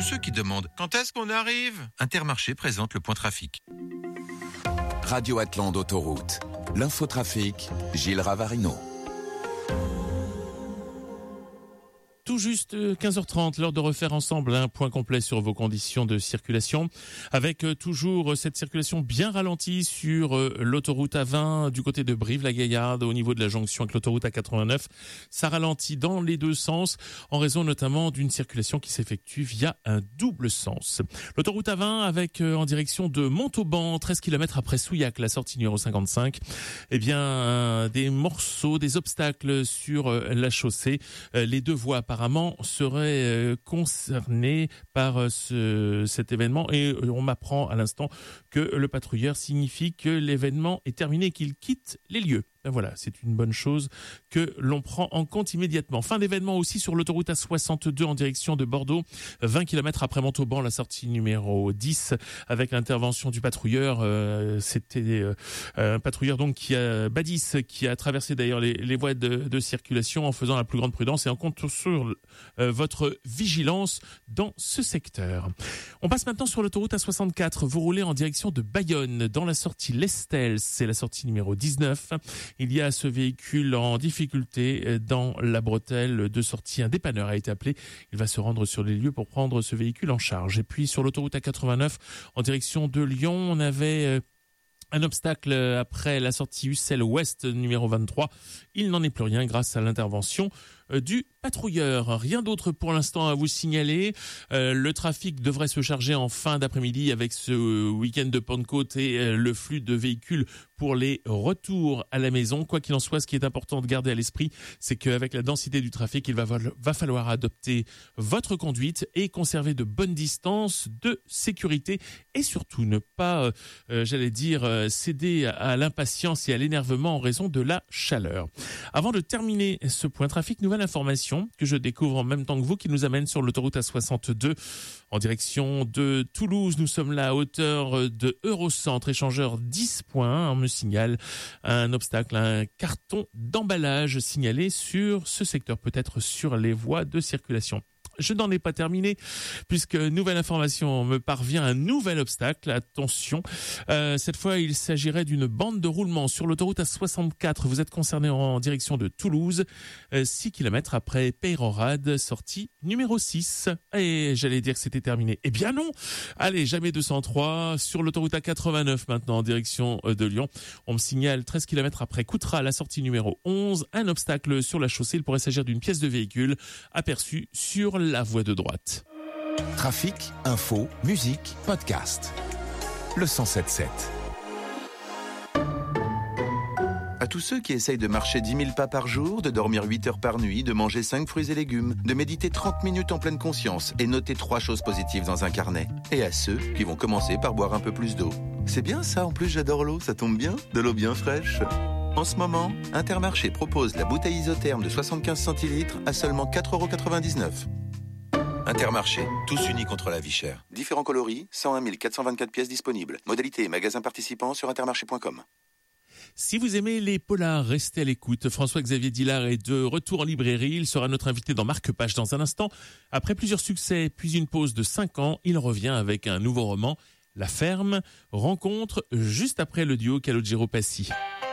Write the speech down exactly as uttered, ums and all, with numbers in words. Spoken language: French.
ceux qui demandent « Quand est-ce qu'on arrive ?» Intermarché présente le point trafic. Radio Atlante Autoroute. L'infotrafic, Gilles Ravarino. Tout juste quinze heures trente, l'heure de refaire ensemble un point complet sur vos conditions de circulation, avec toujours cette circulation bien ralentie sur l'autoroute A vingt du côté de Brive-la-Gaillarde au niveau de la jonction avec l'autoroute A quatre-vingt-neuf. Ça ralentit dans les deux sens en raison notamment d'une circulation qui s'effectue via un double sens. L'autoroute A vingt avec en direction de Montauban, treize kilomètres après Souillac, la sortie numéro cinquante-cinq, eh bien des morceaux, des obstacles sur la chaussée. Les deux voies apparemment seraient concernés par ce, cet événement et on m'apprend à l'instant que le patrouilleur signifie que l'événement est terminé et qu'il quitte les lieux. Ben voilà, c'est une bonne chose que l'on prend en compte immédiatement. Fin d'événement aussi sur l'autoroute A soixante-deux en direction de Bordeaux, vingt kilomètres après Montauban, la sortie numéro dix, avec l'intervention du patrouilleur. Euh, c'était euh, un patrouilleur donc qui a Badis, qui a traversé d'ailleurs les, les voies de, de circulation en faisant la plus grande prudence et en compte sur euh, votre vigilance dans ce secteur. On passe maintenant sur l'autoroute A soixante-quatre. Vous roulez en direction de Bayonne, dans la sortie Lestel, c'est la sortie numéro dix-neuf. Il y a ce véhicule en difficulté dans la bretelle de sortie. Un dépanneur a été appelé. Il va se rendre sur les lieux pour prendre ce véhicule en charge. Et puis sur l'autoroute A quatre-vingt-neuf, en direction de Lyon, on avait un obstacle après la sortie Ussel Ouest numéro vingt-trois. Il n'en est plus rien grâce à l'intervention du patrouilleur. Rien d'autre pour l'instant à vous signaler. Euh, le trafic devrait se charger en fin d'après-midi avec ce week-end de Pentecôte et euh, le flux de véhicules pour les retours à la maison. Quoi qu'il en soit, ce qui est important de garder à l'esprit, c'est qu'avec la densité du trafic, il va, va falloir adopter votre conduite et conserver de bonnes distances de sécurité et surtout ne pas, euh, j'allais dire, euh, céder à, à l'impatience et à l'énervement en raison de la chaleur. Avant de terminer ce point trafic, nouvelle information que je découvre en même temps que vous qui nous amène sur l'autoroute A soixante-deux en direction de Toulouse. Nous sommes là à hauteur de Eurocentre, échangeur dix points. On me signale un obstacle, un carton d'emballage signalé sur ce secteur, peut-être sur les voies de circulation. Je n'en ai pas terminé puisque nouvelle information me parvient, un nouvel obstacle. Attention, euh, cette fois il s'agirait d'une bande de roulement sur l'autoroute A soixante-quatre. Vous êtes concerné en direction de Toulouse, euh, six kilomètres après Peyrorade, sortie numéro six. Et j'allais dire que c'était terminé. Eh bien non. Allez, jamais deux cent trois sur l'autoroute A quatre-vingt-neuf maintenant en direction de Lyon. On me signale treize kilomètres après Coutras, la sortie numéro onze. Un obstacle sur la chaussée. Il pourrait s'agir d'une pièce de véhicule aperçue sur la voie de droite. Trafic, info, musique, podcast. Le cent sept sept. À tous ceux qui essayent de marcher dix mille pas par jour, de dormir huit heures par nuit, de manger cinq fruits et légumes, de méditer trente minutes en pleine conscience et noter trois choses positives dans un carnet. Et à ceux qui vont commencer par boire un peu plus d'eau. C'est bien ça, en plus j'adore l'eau, ça tombe bien, de l'eau bien fraîche. En ce moment, Intermarché propose la bouteille isotherme de soixante-quinze centilitres à seulement quatre euros quatre-vingt-dix-neuf. Intermarché, tous unis contre la vie chère. Différents coloris, cent un mille quatre cent vingt-quatre pièces disponibles. Modalité et magasins participants sur intermarché point com. Si vous aimez les polars, restez à l'écoute. François-Xavier Dillard est de retour en librairie. Il sera notre invité dans Marque-Page dans un instant. Après plusieurs succès, puis une pause de cinq ans, il revient avec un nouveau roman, La Ferme. Rencontre juste après le duo Calogero-Passy.